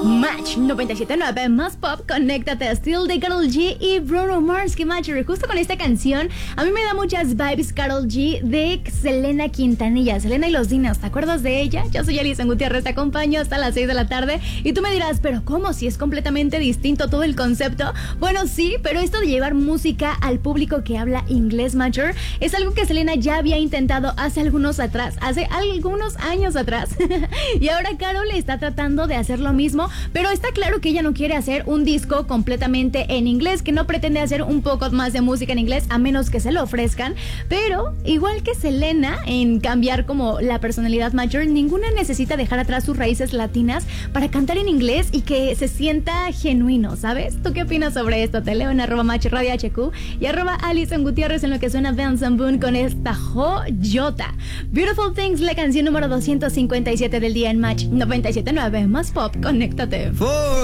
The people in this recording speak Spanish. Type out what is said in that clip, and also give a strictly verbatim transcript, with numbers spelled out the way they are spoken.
Match noventa y siete punto nueve más pop, conéctate. Still de Karol G y Bruno Mars. Que match, justo con esta canción a mí me da muchas vibes Karol G de Selena Quintanilla, Selena y los Dinos. ¿Te acuerdas de ella? Yo soy Alison Gutiérrez, te acompaño hasta las seis de la tarde y tú me dirás, pero ¿cómo? Si es completamente distinto todo el concepto. Bueno, sí, pero esto de llevar música al público que habla inglés, matcher, es algo que Selena ya había intentado hace algunos atrás, hace algunos años atrás. Y ahora Karol está tratando de hacer lo mismo, pero está claro que ella no quiere hacer un disco completamente en inglés, que no pretende hacer un poco más de música en inglés a menos que se lo ofrezcan. Pero igual que Selena en cambiar como la personalidad mayor, ninguna necesita dejar atrás sus raíces latinas para cantar en inglés y que se sienta genuino, ¿sabes? ¿Tú qué opinas sobre esto? Te leo en arroba match radio H Q y arroba Alison Gutiérrez en lo que suena Benson Boone con esta joyota. Beautiful Things, la canción número doscientos cincuenta y siete del día en Match noventa y siete punto nueve más pop, conéctate.